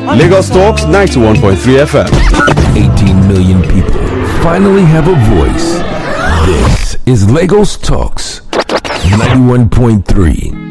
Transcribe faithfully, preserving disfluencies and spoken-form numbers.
Lagos Talks ninety-one point three F M. eighteen million people finally have a voice. This is Lagos Talks ninety-one point three.